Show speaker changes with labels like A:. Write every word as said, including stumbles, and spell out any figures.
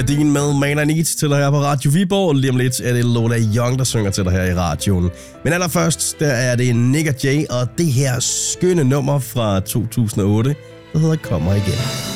A: Din med Man I Need til dig her på Radio Viborg. Lige om lidt er det Lola Young, der synger til dig her i radioen. Men allerførst, der er det Nick og Jay og det her skønne nummer fra to tusind og otte, der hedder Kommer Igen.